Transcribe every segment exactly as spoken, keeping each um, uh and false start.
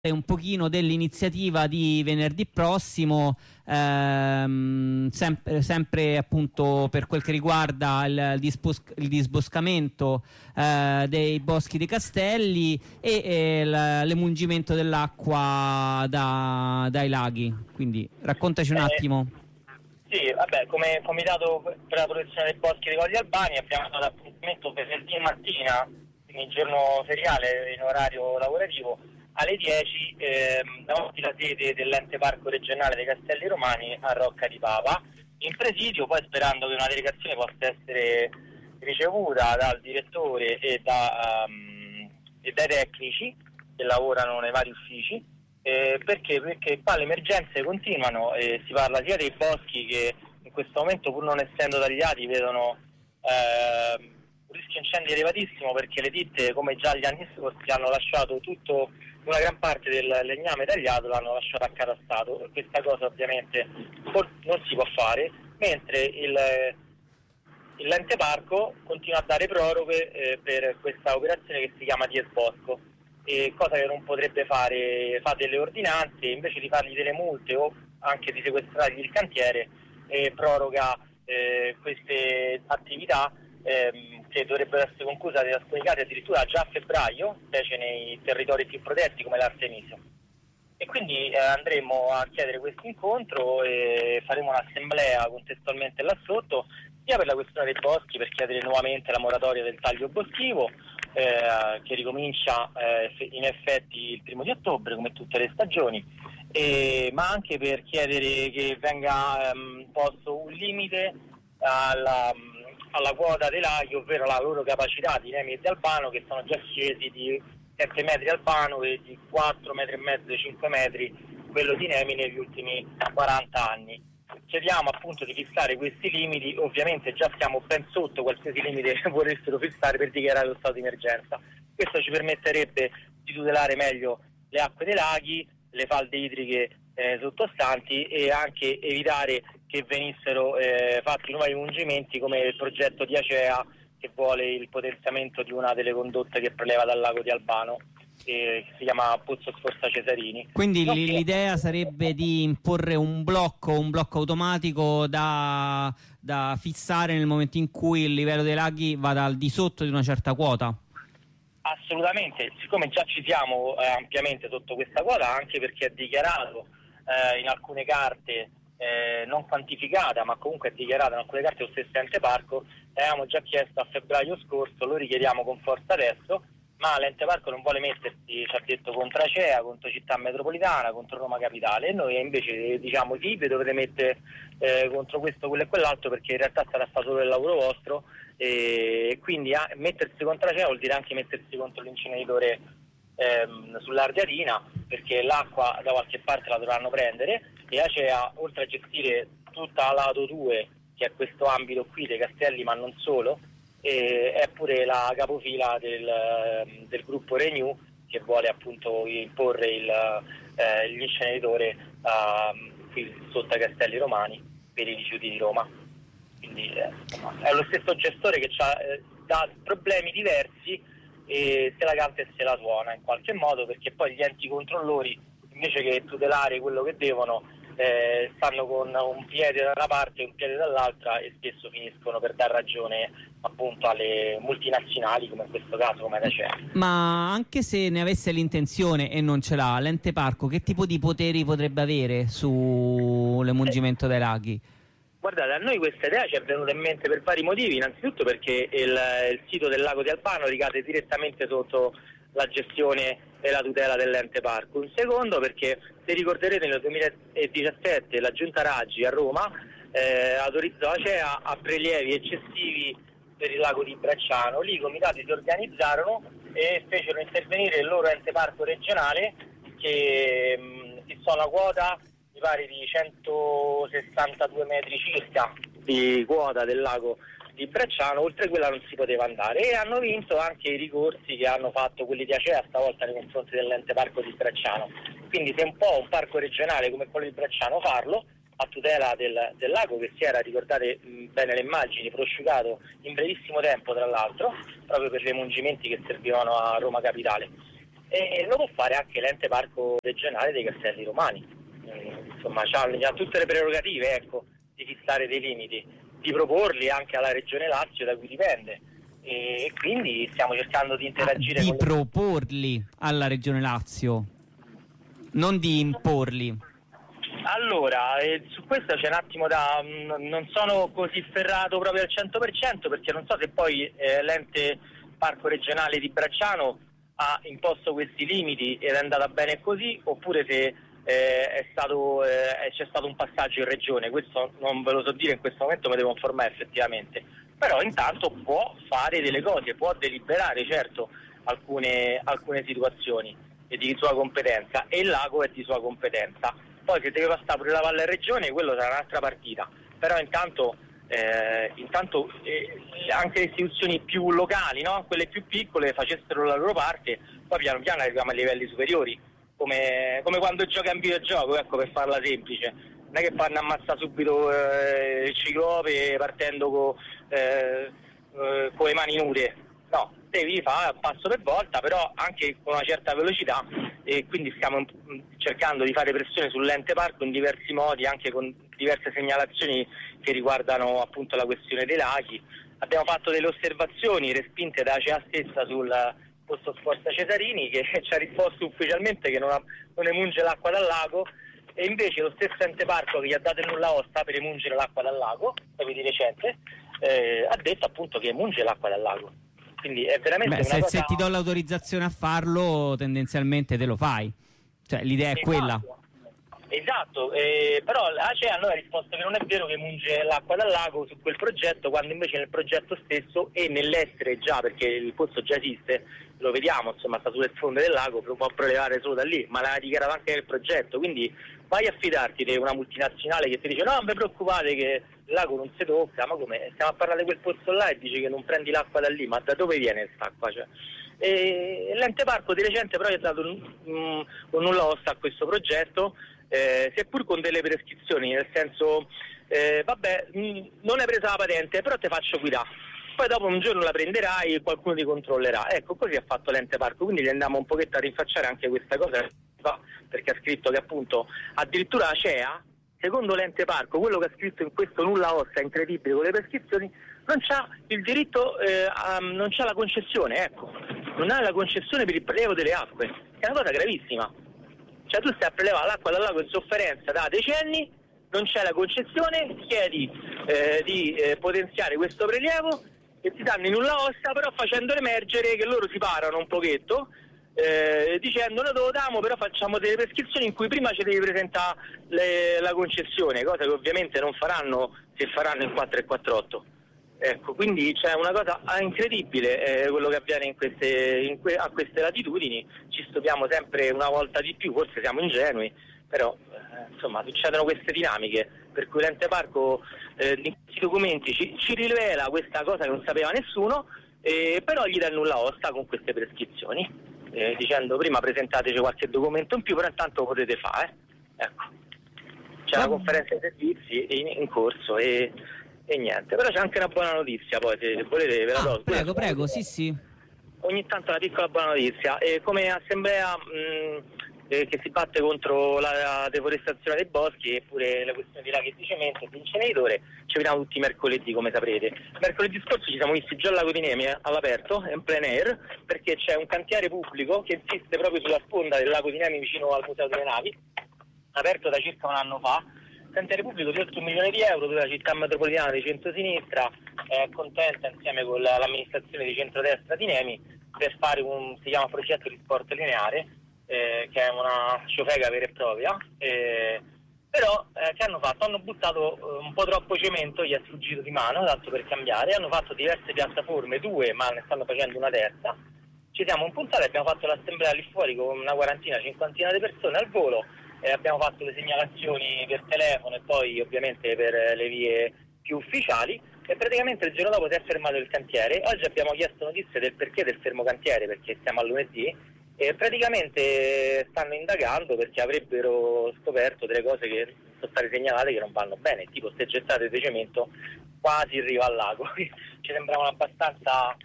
un pochino dell'iniziativa di venerdì prossimo, ehm, sempre, sempre appunto per quel che riguarda il, il, dispos- il disboscamento eh, dei boschi dei Castelli e, e l- l'emungimento dell'acqua da, dai laghi. Quindi raccontaci un Eh, attimo. sì, vabbè, come Comitato per la protezione dei boschi dei Colli Albani abbiamo dato appuntamento per venerdì mattina, quindi giorno feriale in orario lavorativo, alle dieci ehm, davanti alla sede dell'ente parco regionale dei Castelli Romani a Rocca di Papa, in presidio, poi sperando che una delegazione possa essere ricevuta dal direttore e, da, um, e dai tecnici che lavorano nei vari uffici. Eh, perché? Perché qua le emergenze continuano e si parla sia dei boschi che in questo momento, pur non essendo tagliati, vedono eh, un rischio incendi elevatissimo, perché le ditte, come già gli anni scorsi, hanno lasciato tutto, una gran parte del legname tagliato l'hanno lasciato accatastato. Questa cosa ovviamente non si può fare, mentre il, l'ente parco continua a dare proroghe eh, per questa operazione che si chiama Dies Bosco. E cosa che non potrebbe fare, fa delle ordinanze, invece di fargli delle multe o anche di sequestrargli il cantiere, eh, proroga eh, queste attività ehm, che dovrebbero essere concluse in alcuni casi addirittura già a febbraio, specie nei territori più protetti come l'Artemisio. E quindi eh, andremo a chiedere questo incontro e faremo un'assemblea contestualmente là sotto, sia per la questione dei boschi, per chiedere nuovamente la moratoria del taglio boschivo, eh, che ricomincia eh, in effetti il primo di ottobre, come tutte le stagioni, e, ma anche per chiedere che venga ehm, posto un limite alla, alla quota dei laghi, ovvero la loro capacità di Nemi e di Albano, che sono già scesi di sette metri Albano e di quattro metri e mezzo, cinque metri quello di Nemi negli ultimi quaranta anni. Chiediamo appunto di fissare questi limiti, ovviamente già siamo ben sotto qualsiasi limite che vorressero fissare per dichiarare lo stato di emergenza. Questo ci permetterebbe di tutelare meglio le acque dei laghi, le falde idriche eh, sottostanti, e anche evitare che venissero eh, fatti nuovi emungimenti come il progetto di Acea, che vuole il potenziamento di una delle condotte che preleva dal lago di Albano, che si chiama Pozzo Sforza Cesarini. Quindi no, l'idea sarebbe di imporre un blocco, un blocco automatico da, da fissare nel momento in cui il livello dei laghi vada al di sotto di una certa quota? Assolutamente, siccome già ci siamo eh, ampiamente sotto questa quota, anche perché è dichiarato eh, in alcune carte, eh, non quantificata, ma comunque è dichiarata in alcune carte lo stesso ente parco, l'avevamo già chiesto a febbraio scorso, lo richiediamo con forza adesso, ma l'ente parco non vuole mettersi, ci ha detto, contro Acea, contro Città Metropolitana, contro Roma Capitale, e noi invece diciamo sì, vi dovrete mettere eh, contro questo, quello e quell'altro, perché in realtà sarà stato solo il lavoro vostro, e quindi a, mettersi contro Acea vuol dire anche mettersi contro l'inceneritore ehm, sull'Ardiatina, perché l'acqua da qualche parte la dovranno prendere, e Acea, oltre a gestire tutta la lato due, che è questo ambito qui dei Castelli, ma non solo, e è pure la capofila del, del gruppo Renew, che vuole appunto imporre il, eh, l'inceneritore uh, qui sotto ai Castelli Romani per i rifiuti di Roma. Quindi eh, è lo stesso gestore che ha eh, da problemi diversi, e se la canta e se la suona in qualche modo, perché poi gli enti controllori, invece che tutelare quello che devono, eh, stanno con un piede da una parte e un piede dall'altra, e spesso finiscono per dar ragione appunto alle multinazionali, come in questo caso, come Acea. Ma anche se ne avesse l'intenzione e non ce l'ha, l'ente parco che tipo di poteri potrebbe avere sull'emungimento dei laghi? Guardate, a noi questa idea ci è venuta in mente per vari motivi. Innanzitutto perché il, il sito del lago di Albano ricade direttamente sotto la gestione e la tutela dell'ente parco. In secondo perché, se ricorderete, nel duemiladiciassette la Giunta Raggi a Roma eh, autorizzò Acea a prelievi eccessivi per il lago di Bracciano. Lì i comitati si organizzarono e fecero intervenire il loro ente parco regionale, che mh, fissò una quota mi pare di centosessantadue metri circa di quota del lago di Bracciano, oltre quella non si poteva andare, e hanno vinto anche i ricorsi che hanno fatto quelli di Acea stavolta nei confronti dell'ente parco di Bracciano. Quindi se un po' un parco regionale come quello di Bracciano farlo a tutela del, del lago, che si era, ricordate mh, bene le immagini, prosciugato in brevissimo tempo, tra l'altro proprio per gli emungimenti che servivano a Roma Capitale. e lo può fare anche l'ente parco regionale dei Castelli Romani. Eh, insomma, ha, ha tutte le prerogative, ecco, di fissare dei limiti, di proporli anche alla Regione Lazio, da cui dipende. E quindi stiamo cercando di interagire ah, di con le... proporli alla Regione Lazio, non di imporli. Allora, eh, su questo c'è un attimo da... Mh, non sono così ferrato proprio al cento per cento, perché non so se poi eh, l'ente parco regionale di Bracciano ha imposto questi limiti ed è andata bene così, oppure se eh, è stato, eh, c'è stato un passaggio in regione. Questo non ve lo so dire in questo momento, mi devo informare effettivamente. Però intanto può fare delle cose, può deliberare certo alcune, alcune situazioni di sua competenza, e il lago è di sua competenza. Poi se deve passare pure la Valle Regione, quello sarà un'altra partita. Però intanto, eh, intanto eh, anche le istituzioni più locali, no? Quelle più piccole, facessero la loro parte, poi piano piano arriviamo a livelli superiori, come, come quando gioca in videogioco, ecco, per farla semplice. Non è che fanno ammazzare subito eh, il ciclope partendo co, eh, eh, con le mani nude, no, devi fare un passo per volta, però anche con una certa velocità, e quindi stiamo cercando di fare pressione sull'ente parco in diversi modi, anche con diverse segnalazioni che riguardano appunto la questione dei laghi. Abbiamo fatto delle osservazioni respinte da A C E A stessa sul posto Forza Cesarini, che ci ha risposto ufficialmente che non, ha, non emunge l'acqua dal lago, e invece lo stesso ente parco che gli ha dato il nulla osta per emungere l'acqua dal lago, proprio di recente, eh, ha detto appunto che emunge l'acqua dal lago. Quindi è veramente Beh, una se, cosa... se ti do l'autorizzazione a farlo, tendenzialmente te lo fai. Cioè, l'idea è esatto, quella. Esatto, eh, però l'A C E A a noi ha risposto che non è vero che emunge l'acqua dal lago su quel progetto, quando invece nel progetto stesso e nell'essere già, perché il pozzo già esiste, lo vediamo, insomma, sta sul fondo del lago, può prelevare solo da lì, ma l'ha dichiarato anche nel progetto. Quindi vai a fidarti di una multinazionale che ti dice no, non vi preoccupate che il lago non si tocca, ma come? Stiamo a parlare di quel pozzo là e dici che non prendi l'acqua da lì, ma da dove viene quest'acqua? Cioè, e l'ente parco di recente però gli ha dato un, un, un nulla osta a questo progetto, eh, seppur con delle prescrizioni, nel senso, eh, vabbè, mh, non hai preso la patente, però te faccio guidare. Poi dopo un giorno la prenderai e qualcuno ti controllerà. Ecco, così ha fatto l'ente parco, quindi gli andiamo un pochetto a rinfacciare anche questa cosa, perché ha scritto che appunto addirittura la C E A, secondo l'ente parco, quello che ha scritto in questo nulla osta incredibile con le prescrizioni, non c'ha il diritto, eh, a, non c'ha la concessione, ecco, non ha la concessione per il prelievo delle acque, che è una cosa gravissima. Cioè tu stai a prelevare l'acqua dal lago in sofferenza da decenni, non c'è la concessione, chiedi eh, di eh, potenziare questo prelievo e ti danno in nulla osta, però facendo emergere che loro si parano un pochetto, eh, dicendo noi te lo diamo, però facciamo delle prescrizioni in cui prima ci devi presentare le, la concessione, cosa che ovviamente non faranno se faranno il quattro e quarantotto. Ecco, quindi c'è una cosa incredibile, eh, quello che avviene in queste, in que- a queste latitudini. Ci stupiamo sempre una volta di più, forse siamo ingenui, però eh, insomma succedono queste dinamiche, per cui l'ente parco eh, in questi documenti ci, ci rivela questa cosa che non sapeva nessuno, eh, però gli dà il nulla osta con queste prescrizioni, eh, dicendo prima presentateci qualche documento in più, però intanto potete fare. Ecco, c'è una conferenza di servizi in, in corso e... E niente, però c'è anche una buona notizia, poi se, se volete ve la do. Ah, prego, prego, sì, sì. Ogni tanto una piccola buona notizia. E come assemblea mh, eh, che si batte contro la, la deforestazione dei boschi e pure la questione di laghi di cemento e di inceneritore, ci vediamo tutti i mercoledì, come saprete. Mercoledì scorso ci siamo visti già al Lago di Nemi all'aperto, in plein air, perché c'è un cantiere pubblico che insiste proprio sulla sponda del Lago di Nemi vicino al Museo delle Navi, aperto da circa un anno fa. Cantiere pubblico di oltre un milione di euro, dove la città metropolitana di centrosinistra è contenta insieme con la, l'amministrazione di centrodestra di Nemi per fare un, si chiama progetto di sport lineare, eh, che è una ciofega vera e propria, eh, però eh, che hanno fatto? Hanno buttato eh, un po' troppo cemento, gli è sfuggito di mano, tanto per cambiare, hanno fatto diverse piattaforme, due, ma ne stanno facendo una terza. Ci siamo impuntati, abbiamo fatto l'assemblea lì fuori con una quarantina, cinquantina di persone al volo. Eh, abbiamo fatto le segnalazioni per telefono e poi ovviamente per le vie più ufficiali, e praticamente il giorno dopo si è fermato il cantiere. Oggi abbiamo chiesto notizie del perché del fermo cantiere, perché siamo a lunedì, e praticamente stanno indagando perché avrebbero scoperto delle cose che sono state segnalate che non vanno bene, tipo ste gettate di cemento quasi in riva al lago. Ci sembravano abbastanza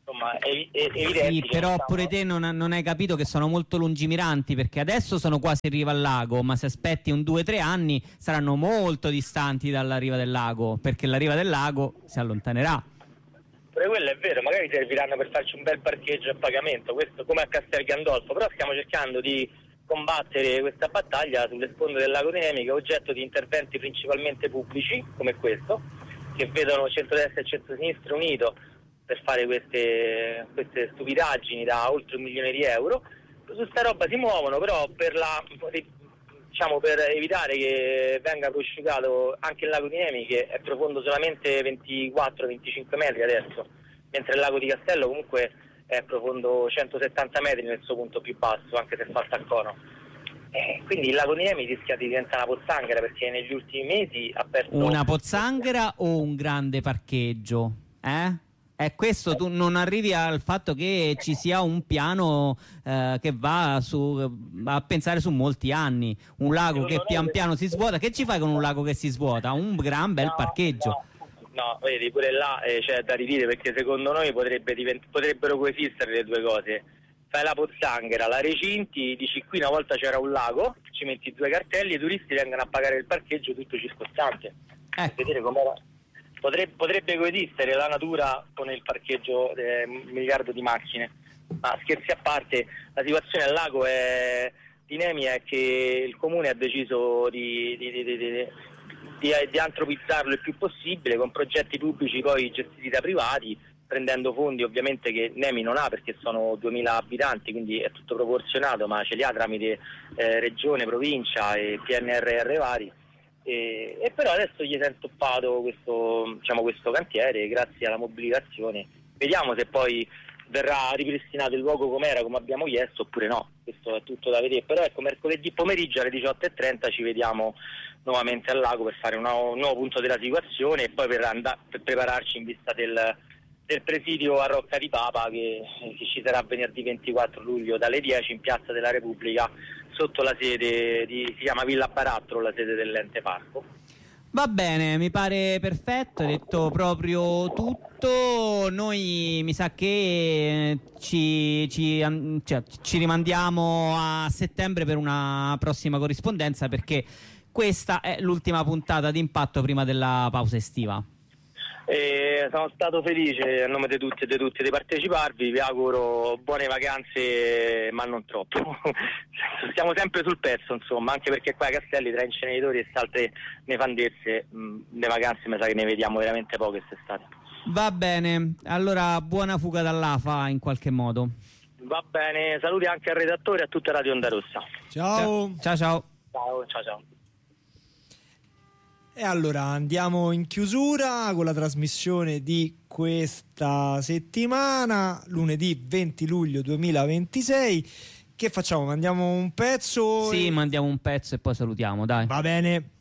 insomma è, è evidente. Sì, però diciamo, pure te non, non hai capito che sono molto lungimiranti, perché adesso sono quasi in riva al lago, ma se aspetti un due tre anni saranno molto distanti dalla riva del lago, perché la riva del lago si allontanerà. Pure quello è vero, magari serviranno per farci un bel parcheggio a pagamento, questo come a Castel Gandolfo, però stiamo cercando di combattere questa battaglia sulle sponde del lago di Nemi, che è oggetto di interventi principalmente pubblici come questo, che vedono centrodestra e centrosinistra unito per fare queste, queste stupidaggini da oltre un milione di euro. Su sta roba si muovono, però per la diciamo per evitare che venga prosciugato anche il lago di Nemi, che è profondo solamente ventiquattro venticinque metri adesso, mentre il lago di Castello comunque è profondo centosettanta metri nel suo punto più basso, anche se fatto a cono. Eh, quindi il lago di Nemi rischia di diventare una pozzanghera, perché negli ultimi mesi ha perso... Una pozzanghera o un grande parcheggio? Eh? È questo, tu non arrivi al fatto che ci sia un piano eh, che va su, a pensare su molti anni. Un lago che pian piano si svuota. Che ci fai con un lago che si svuota? Un gran bel no, parcheggio. No, no, vedi, pure là eh, c'è da ridire, perché secondo noi potrebbe divent- potrebbero coesistere le due cose. Fai la pozzanghera, la recinti, dici qui una volta c'era un lago, ci metti due cartelli, i turisti vengono a pagare il parcheggio tutto circostante. Ecco. Per vedere com'era. Potrebbe, potrebbe coesistere la natura con il parcheggio eh, un miliardo di macchine. Ma scherzi a parte, la situazione al lago è, di Nemi è che il comune ha deciso di, di, di, di, di, di, di antropizzarlo il più possibile, con progetti pubblici poi gestiti da privati, prendendo fondi ovviamente che Nemi non ha, perché sono duemila abitanti, quindi è tutto proporzionato, ma ce li ha tramite eh, regione, provincia e P N R R vari. E, e però adesso gli si è intoppato questo, diciamo, questo cantiere grazie alla mobilitazione. Vediamo se poi verrà ripristinato il luogo com'era, come abbiamo chiesto, oppure no. Questo è tutto da vedere. Però ecco, mercoledì pomeriggio alle diciotto e trenta ci vediamo nuovamente al lago per fare un nuovo, un nuovo punto della situazione, e poi per, and- per prepararci in vista del, del presidio a Rocca di Papa che, che ci sarà venerdì ventiquattro luglio dalle dieci in Piazza della Repubblica, sotto la sede di, si chiama Villa Barattolo, la sede dell'ente parco. Va bene, mi pare perfetto, hai detto proprio tutto. Noi mi sa che ci, ci, cioè, ci rimandiamo a settembre per una prossima corrispondenza, perché questa è l'ultima puntata di Impatto prima della pausa estiva. E sono stato felice a nome di tutti e di tutti di parteciparvi, vi auguro buone vacanze, ma non troppo. Stiamo sempre sul pezzo, insomma, anche perché qua a Castelli tra inceneritori e altre nefandezze mh, le vacanze mi sa che ne vediamo veramente poche quest'estate. Va bene, allora buona fuga dall'A F A in qualche modo. Va bene, saluti anche al redattore e a tutta Radio Onda Rossa. Ciao. Ciao ciao. Ciao, ciao, ciao. E allora andiamo in chiusura con la trasmissione di questa settimana, lunedì venti luglio duemilaventisei. Che facciamo? Mandiamo un pezzo? Sì, e... mandiamo un pezzo e poi salutiamo, dai. Va bene.